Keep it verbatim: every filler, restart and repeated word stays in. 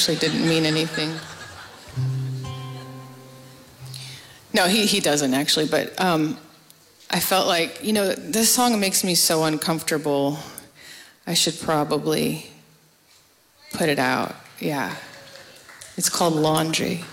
actually didn't mean anything. No, he, he doesn't actually, but um, I felt like, you know, this song makes me so uncomfortable. I should probably put it out. Yeah. It's called Laundry.